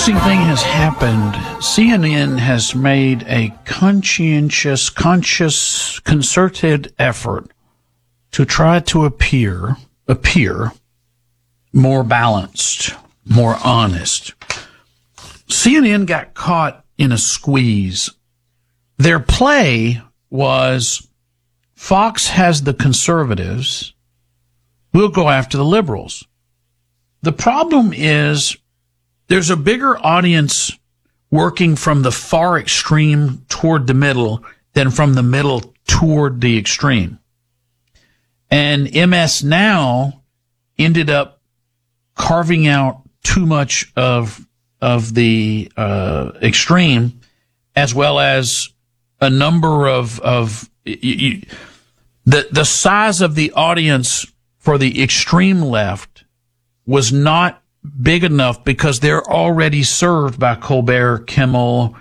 interesting thing has happened. CNN has made a conscious, concerted effort to try to appear more balanced, more honest. CNN got caught in a squeeze. Their play was Fox has the conservatives, we'll go after the liberals. The problem is there's a bigger audience working from the far extreme toward the middle than from the middle toward the extreme. And MS Now ended up carving out too much of the extreme, as well as a number of the size of the audience for the extreme left was not big enough because they're already served by Colbert, Kimmel,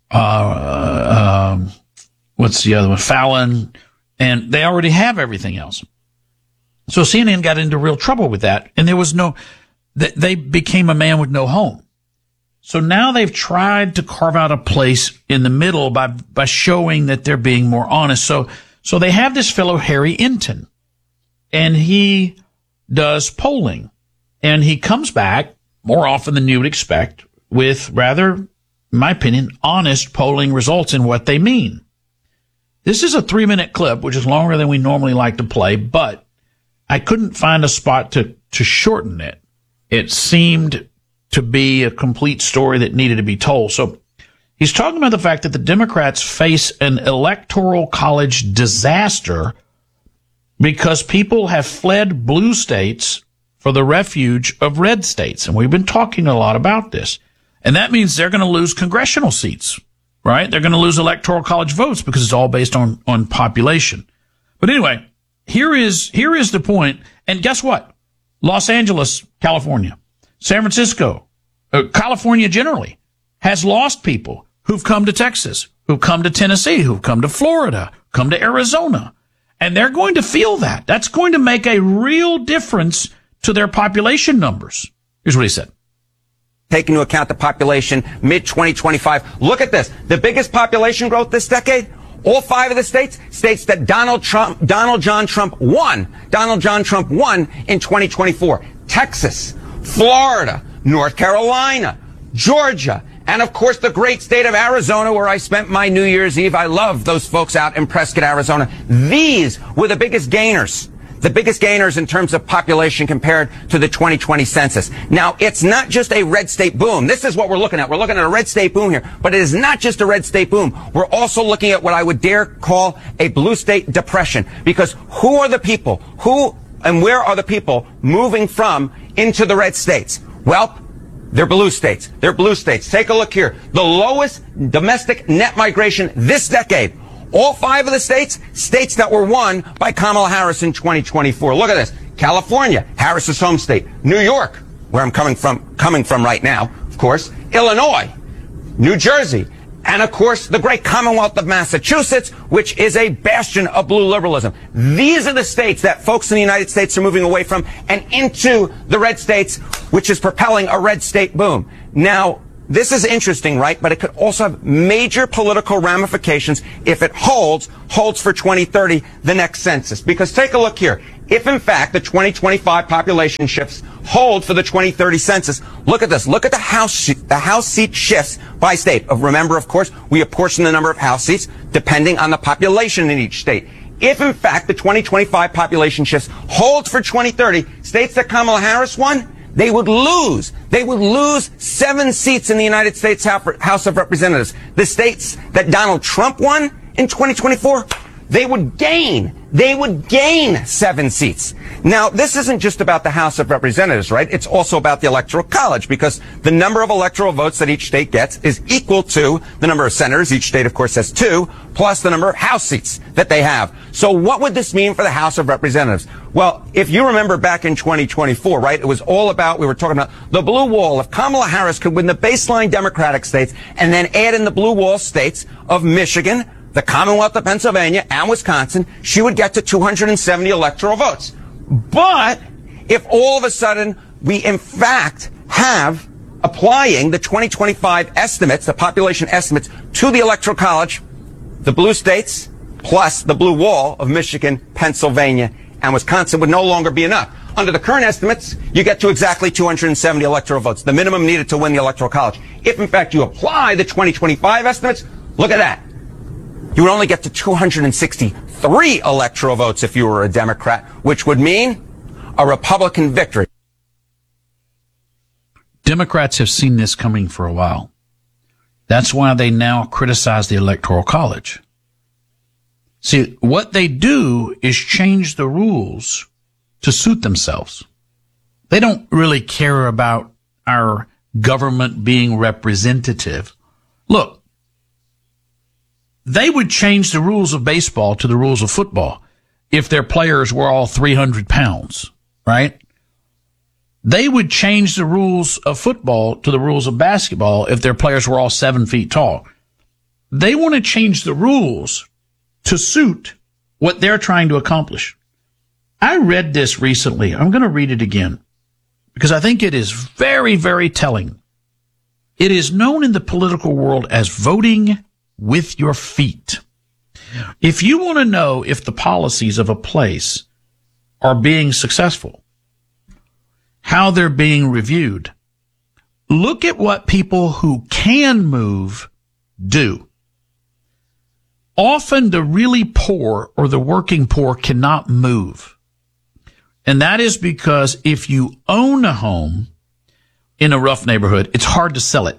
what's the other one? Fallon, and they already have everything else. So CNN got into real trouble with that, and they became a man with no home. So now they've tried to carve out a place in the middle by showing that they're being more honest. So they have this fellow, Harry Enton, and he does polling, and he comes back more often than you would expect with rather, in my opinion, honest polling results in what they mean. This is a 3-minute clip, which is longer than we normally like to play, but I couldn't find a spot to shorten it. It seemed to be a complete story that needed to be told. So he's talking about the fact that the Democrats face an electoral college disaster because people have fled blue states for the refuge of red states. And we've been talking a lot about this. And that means they're going to lose congressional seats, right? They're going to lose electoral college votes because it's all based on population. But anyway, here is the point. And guess what? Los Angeles, California, San Francisco, California generally has lost people who've come to Texas, who've come to Tennessee, who've come to Florida, come to Arizona. And they're going to feel that. That's going to make a real difference to their population numbers. Here's what he said. Take into account the population mid-2025. Look at this. The biggest population growth this decade, all 5 of the states that Donald John Trump won in 2024. Texas, Florida, North Carolina, Georgia, and of course the great state of Arizona, where I spent my New Year's Eve. I love those folks out in Prescott, Arizona. These were the biggest gainers in terms of population compared to the 2020 census. Now, it's not just a red state boom. This is what we're looking at. We're looking at a red state boom here, but it is not just a red state boom. We're also looking at what I would dare call a blue state depression, because who are the people? Who and where are the people moving from into the red states? Well, they're blue states. They're blue states. Take a look here. The lowest domestic net migration this decade. All 5 of the states that were won by Kamala Harris in 2024. Look at this. California, Harris's home state. New York, where I'm coming from right now, of course. Illinois, New Jersey, and of course the great Commonwealth of Massachusetts, which is a bastion of blue liberalism. These are the states that folks in the United States are moving away from and into the red states, which is propelling a red state boom. Now, this is interesting, right? But it could also have major political ramifications if it holds for 2030, the next census. Because take a look here. If, in fact, the 2025 population shifts hold for the 2030 census, look at this. Look at the House seat shifts by state. Remember, of course, we apportion the number of House seats depending on the population in each state. If, in fact, the 2025 population shifts hold for 2030, states that Kamala Harris won, they would lose 7 seats in the United States House of Representatives. The states that Donald Trump won in 2024, they would gain 7 seats. Now, this isn't just about the House of Representatives, right? It's also about the Electoral College, because the number of electoral votes that each state gets is equal to the number of senators. Each state, of course, has 2, plus the number of House seats that they have. So what would this mean for the House of Representatives? Well, if you remember back in 2024, right, it was all about, we were talking about the blue wall. If Kamala Harris could win the baseline Democratic states and then add in the blue wall states of Michigan, the Commonwealth of Pennsylvania, and Wisconsin, she would get to 270 electoral votes. But if all of a sudden we in fact have applying the 2025 estimates, the population estimates, to the Electoral College, the blue states plus the blue wall of Michigan, Pennsylvania, and Wisconsin would no longer be enough. Under the current estimates, you get to exactly 270 electoral votes, the minimum needed to win the Electoral College. If, in fact, you apply the 2025 estimates, look at that. You would only get to 263 electoral votes if you were a Democrat, which would mean a Republican victory. Democrats have seen this coming for a while. That's why they now criticize the Electoral College. See, what they do is change the rules to suit themselves. They don't really care about our government being representative. Look, they would change the rules of baseball to the rules of football if their players were all 300 pounds, right? They would change the rules of football to the rules of basketball if their players were all 7 feet tall. They want to change the rules to suit what they're trying to accomplish. I read this recently. I'm going to read it again because I think it is very, very telling. It is known in the political world as voting with your feet. If you want to know if the policies of a place are being successful, how they're being reviewed, look at what people who can move do. Often the really poor or the working poor cannot move. And that is because if you own a home in a rough neighborhood, it's hard to sell it.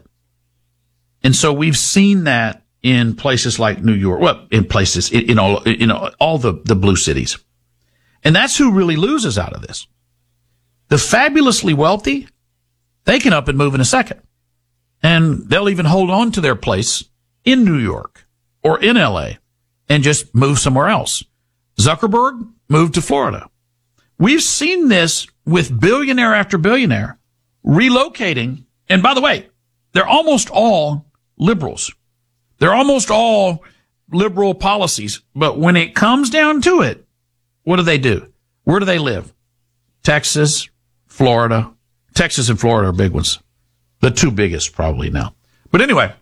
And so we've seen that in places like New York, well, in places, in all the blue cities. And that's who really loses out of this. The fabulously wealthy, they can up and move in a second. And they'll even hold on to their place in New York or in LA and just move somewhere else. Zuckerberg moved to Florida. We've seen this with billionaire after billionaire relocating. And by the way, they're almost all liberals. They're almost all liberal policies. But when it comes down to it, what do? Where do they live? Texas, Florida. Texas and Florida are big ones. The two biggest probably now. But anyway,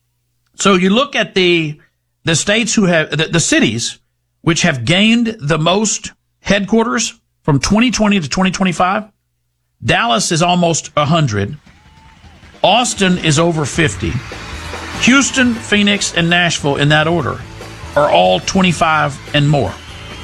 so you look at the states who have, the cities which have gained the most headquarters from 2020 to 2025. Dallas is almost 100. Austin is over 50. Houston, Phoenix, and Nashville, in that order, are all 25 and more.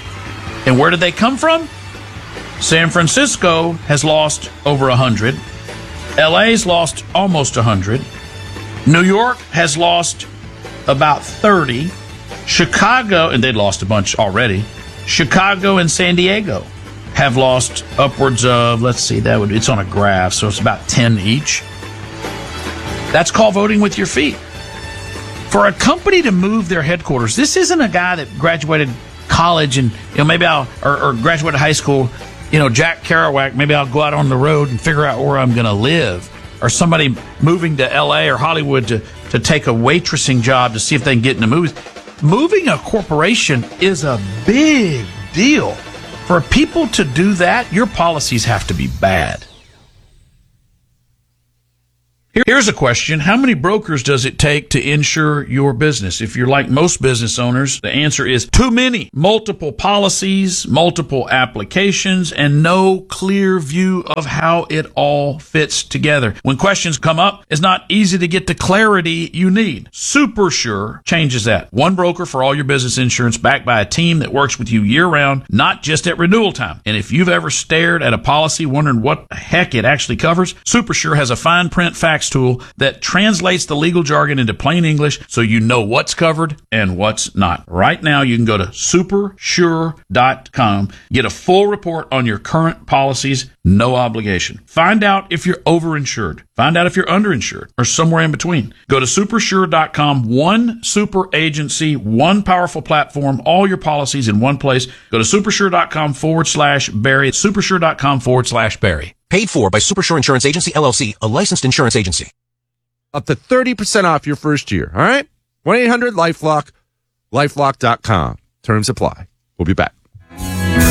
And where did they come from? San Francisco has lost over 100. LA's lost almost 100. New York has lost about 30. Chicago, and they'd lost a bunch already. Chicago and San Diego have lost upwards of, it's on a graph, so it's about 10 each. That's called voting with your feet. For a company to move their headquarters, this isn't a guy that graduated college and, maybe or graduated high school, Jack Kerouac, maybe I'll go out on the road and figure out where I'm going to live. Or somebody moving to LA or Hollywood to take a waitressing job to see if they can get into movies. Moving a corporation is a big deal. For people to do that, your policies have to be bad. Here's a question. How many brokers does it take to insure your business? If you're like most business owners, the answer is too many. Multiple policies, multiple applications, and no clear view of how it all fits together. When questions come up, it's not easy to get the clarity you need. SuperSure changes that. One broker for all your business insurance, backed by a team that works with you year-round, not just at renewal time. And if you've ever stared at a policy wondering what the heck it actually covers, SuperSure has a fine print facts tool that translates the legal jargon into plain English so you know what's covered and what's not. Right now, you can go to supersure.com, get a full report on your current policies, no obligation. Find out if you're overinsured. Find out if you're underinsured or somewhere in between. Go to supersure.com, one super agency, one powerful platform, all your policies in one place. Go to supersure.com/Barry, supersure.com/Barry. Paid for by Supersure Insurance Agency, LLC, a licensed insurance agency. Up to 30% off your first year, all right? 1-800-LIFELOCK, lifelock.com. Terms apply. We'll be back.